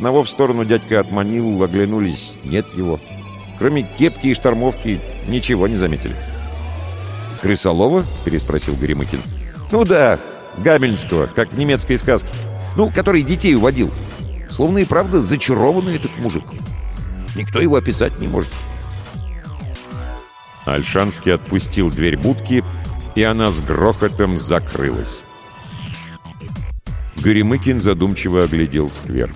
Одного в сторону дядька отманил, оглянулись, нет его. Кроме кепки и штормовки ничего не заметили. «Крысолова?» — переспросил Горемыкин. «Ну да, Гамельнского, как в немецкой сказке. Ну, который детей уводил. Словно и правда зачарованный этот мужик. Никто его описать не может». Ольшанский отпустил дверь будки, и она с грохотом закрылась. Горемыкин задумчиво оглядел сквер.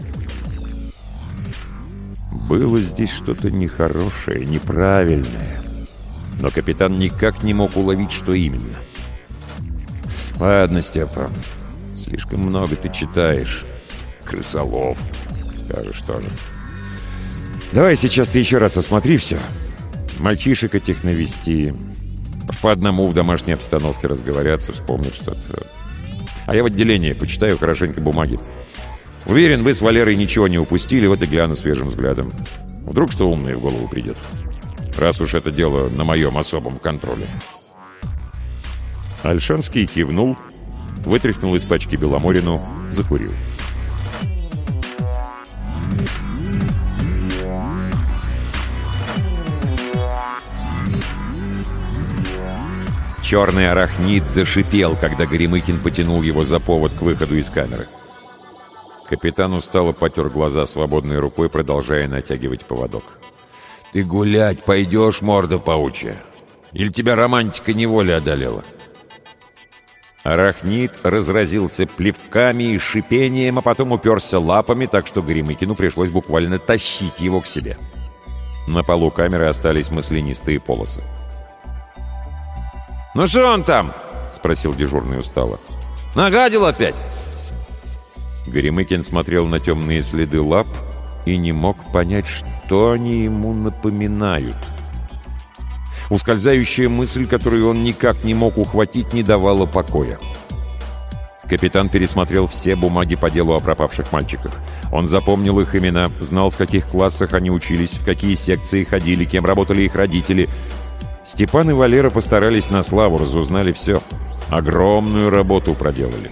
Было здесь что-то нехорошее, неправильное. Но капитан никак не мог уловить, что именно. «Ладно, Степа, слишком много ты читаешь. Крысолов, скажешь тоже. Давай сейчас ты еще раз осмотри все. Мальчишек этих навести. Уж по одному в домашней обстановке разговорятся, вспомнят что-то. А я в отделении почитаю хорошенько бумаги. Уверен, вы с Валерой ничего не упустили, вот и гляну свежим взглядом. Вдруг что умное в голову придет. Раз уж это дело на моем особом контроле». Ольшанский кивнул, вытряхнул из пачки Беломорину, закурил. Черный арахнид зашипел, когда Горемыкин потянул его за повод к выходу из камеры. Капитан устало потер глаза свободной рукой, продолжая натягивать поводок. «Ты гулять пойдешь, морда паучья? Или тебя романтика неволи одолела?» Арахнид разразился плевками и шипением, а потом уперся лапами, так что Горемыкину пришлось буквально тащить его к себе. На полу камеры остались маслянистые полосы. «Ну что он там?» — спросил дежурный устало. «Нагадил опять?» Горемыкин смотрел на темные следы лап и не мог понять, что они ему напоминают. Ускользающая мысль, которую он никак не мог ухватить, не давала покоя. Капитан пересмотрел все бумаги по делу о пропавших мальчиках. Он запомнил их имена, знал, в каких классах они учились, в какие секции ходили, кем работали их родители. Степан и Валера постарались на славу, разузнали все. Огромную работу проделали.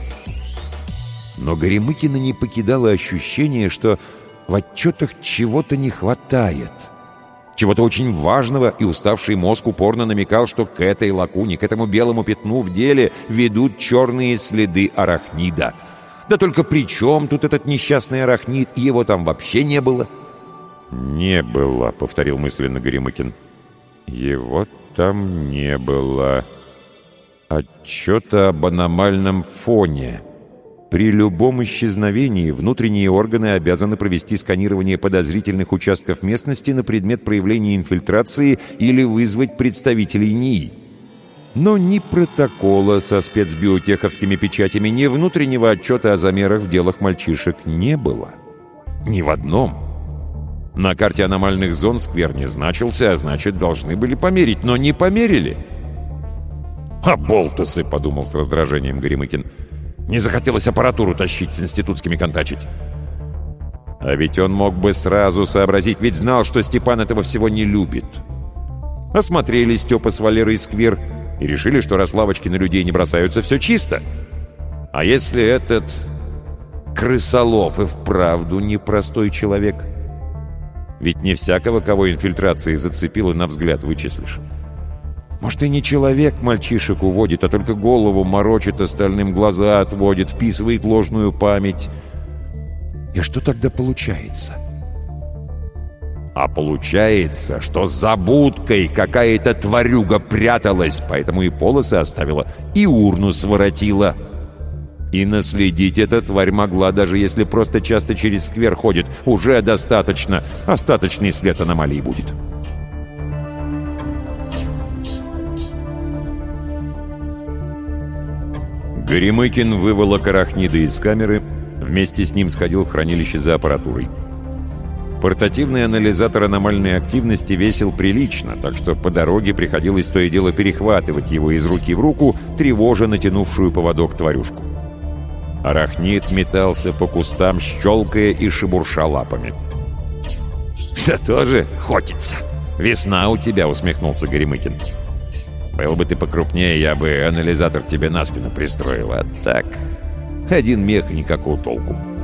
Но Горемыкина не покидало ощущение, что в отчетах чего-то не хватает. Чего-то очень важного, и уставший мозг упорно намекал, что к этой лакуне, к этому белому пятну в деле ведут черные следы арахнида. Да только при чем тут этот несчастный арахнид? Его там вообще не было. «Не было», — повторил мысленно Горемыкин. «Его там не было. Отчета об аномальном фоне. При любом исчезновении внутренние органы обязаны провести сканирование подозрительных участков местности на предмет проявления инфильтрации или вызвать представителей НИИ. Но ни протокола со спецбиотеховскими печатями, ни внутреннего отчета о замерах в делах мальчишек не было. Ни в одном. На карте аномальных зон сквер не значился, а значит, должны были померить, но не померили». «Оболтусы!» — подумал с раздражением Горемыкин. «Не захотелось аппаратуру тащить, с институтскими контачить». А ведь он мог бы сразу сообразить, ведь знал, что Степан этого всего не любит. Осмотрели Степа с Валерой сквер и решили, что раз лавочки на людей не бросаются, все чисто. А если этот Крысолов и вправду непростой человек? Ведь не всякого, кого инфильтрацией зацепило, на взгляд вычислишь. Может, и не человек мальчишек уводит, а только голову морочит, остальным глаза отводит, вписывает ложную память. И что тогда получается? А получается, что за будкой какая-то тварюга пряталась, поэтому и полосы оставила, и урну своротила. И наследить эта тварь могла, даже если просто часто через сквер ходит. Уже достаточно. Остаточный след аномалии будет. Горемыкин выволок арахнида из камеры, вместе с ним сходил в хранилище за аппаратурой. Портативный анализатор аномальной активности весил прилично, так что по дороге приходилось то и дело перехватывать его из руки в руку, тревожа натянувшую поводок тварюшку. Арахнид метался по кустам, щелкая и шебурша лапами. «Зато же охотится! Весна у тебя!» — усмехнулся Горемыкин. «Был бы ты покрупнее, я бы анализатор тебе на спину пристроил, а так один мех и никакого толку».